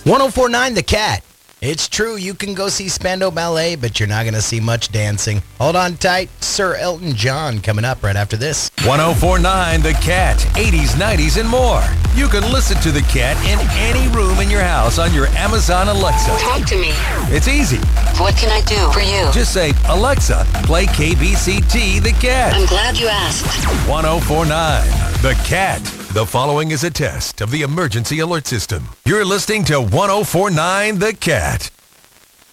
1049 The Cat. It's true, you can go see Spandau Ballet, but you're not going to see much dancing. Hold on tight. Sir Elton John coming up right after this. 1049 The Cat, 80s, 90s, and more. You can listen to The Cat in any room in your house on your Amazon Alexa. Talk to me. It's easy. What can I do for you? Just say, Alexa, play KBCT The Cat. I'm glad you asked. 1049 The Cat. The following is a test of the emergency alert system. You're listening to 1049 The Cat.